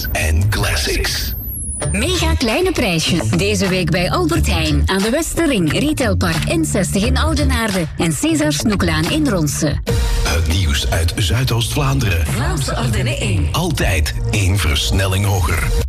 en classics. Mega kleine prijsjes. Deze week bij Albert Heijn. Aan de Westerring, Retailpark N60 in Oudenaarde. En César Snoeklaan in Ronse. Het nieuws uit Zuidoost-Vlaanderen. Vlaamse Ardennen 1. Altijd 1 versnelling hoger.